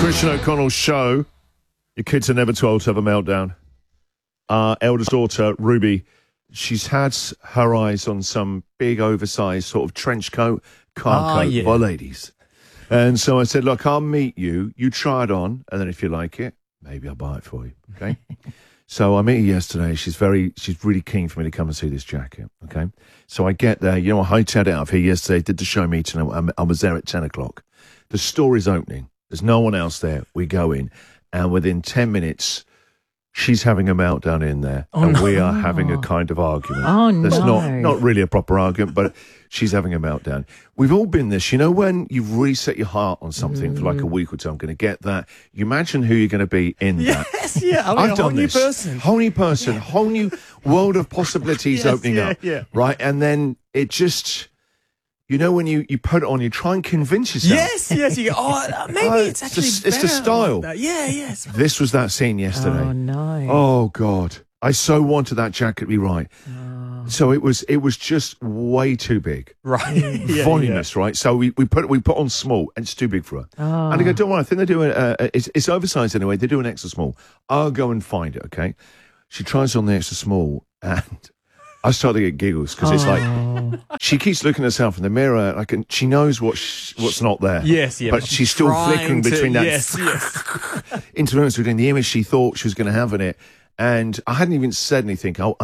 Christian O'Connell's show. Your kids are never told to have a meltdown. Our eldest daughter, Ruby, she's had her eyes on some big, oversized sort of trench coat, car coat for ladies. And so I said, look, I'll meet you. You try it on, and then if you like it, maybe I'll buy it for you, okay? So I met her yesterday. She's really keen for me to come and see this jacket, okay? So I get there. You know, I hightailed it out of here yesterday, did the show meeting. I was there at 10 o'clock. The store is opening. There's no one else there. We go in, and within 10 minutes, she's having a meltdown in there, we are having a kind of argument. Oh, no. That's not really a proper argument, but she's having a meltdown. We've all been this. You know, when you've really set your heart on something for like a week or two, I'm going to get that. You imagine who you're going to be in that. Yes, yeah. I mean, I've done this. Whole new person, whole new world of possibilities opening up. Yeah. Right? And then it just... You know, when you put it on, you try and convince yourself. Yes. You go, maybe it's actually better. It's the style. Like yes. This was that scene yesterday. Oh, no. Oh, God. I so wanted that jacket to be right. Oh. So it was just way too big. Right. Voluminous, right? So we put on small, and it's too big for her. Oh. And I go, don't worry, I think they're doing, it's oversized anyway. They're doing extra small. I'll go and find it, okay? She tries on the extra small, and... I start to get giggles because it's like she keeps looking at herself in the mirror, like, and she knows what's not there. Yes, yeah. But she's still flickering between that influence between the image she thought she was going to have in it. And I hadn't even said anything. I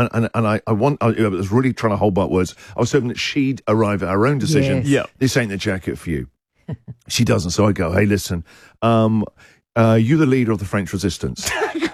was really trying to hold back words. I was hoping that she'd arrive at her own decision. Yes. Yeah. This ain't the jacket for you. She doesn't. So I go, hey, listen, you're the leader of the French resistance.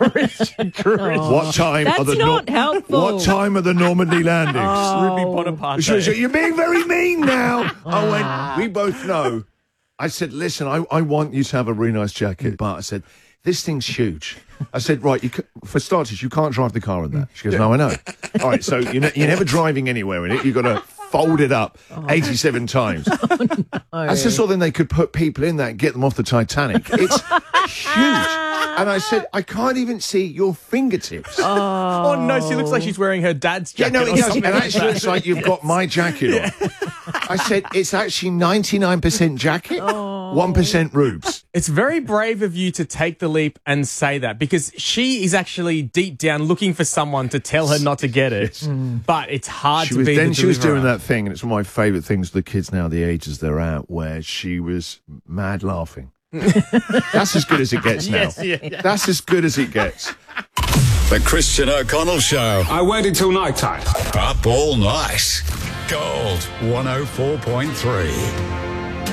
What time That's are the not helpful. What time are the Normandy landings? Ruby Bonaparte. You're being very mean now. I went, we both know. I said, listen, I want you to have a really nice jacket, but I said, this thing's huge. I said, right, for starters, you can't drive the car in that. She goes, no, I know. All right, so you're never driving anywhere in it. You've got to fold it up 87 times. I said, so then they could put people in that and get them off the Titanic. It's huge. And I said, I can't even see your fingertips. Oh, no, she looks like she's wearing her dad's jacket. Yeah, no, it does. something And like actually, that. it's like you've got my jacket on. I said, it's actually 99% jacket, 1% rubes. It's very brave of you to take the leap and say that, because she is actually deep down looking for someone to tell her not to get it. But it's hard to be the She was doing deliverer. that thing, and it's one of my favourite things for the kids now, the ages they're at, where she was mad laughing. That's as good as it gets now. Yes, That's as good as it gets. The Christian O'Connell Show. I waited till night time. Up all night. Gold 104.3.